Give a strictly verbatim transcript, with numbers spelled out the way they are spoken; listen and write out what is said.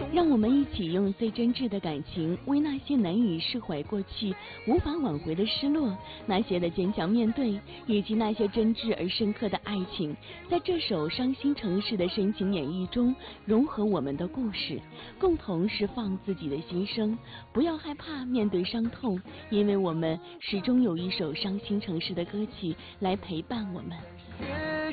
让我们一起用最真挚的感情，为那些难以释怀过去、无法挽回的失落，那些的坚强面对，以及那些真挚而深刻的爱情，在这首伤心城市的深情演绎中，融合我们的故事，共同释放自己的心声。不要害怕面对伤痛，因为我们始终有一首伤心城市的歌曲来陪伴我们。